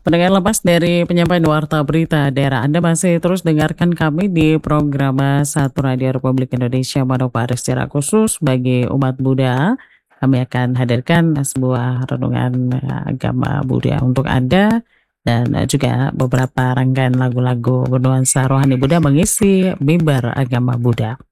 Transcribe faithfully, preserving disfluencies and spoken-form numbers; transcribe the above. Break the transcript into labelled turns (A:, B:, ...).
A: Pendengar lepas dari penyampaian Warta Berita Daerah, Anda masih terus dengarkan kami di program Satu Radio Republik Indonesia Manokwari secara khusus bagi umat Buddha. Kami akan hadirkan sebuah renungan eh, agama Buddha untuk Anda dan eh, juga beberapa rangkaian lagu-lagu bernuansa rohani Buddha mengisi mimbar agama Buddha.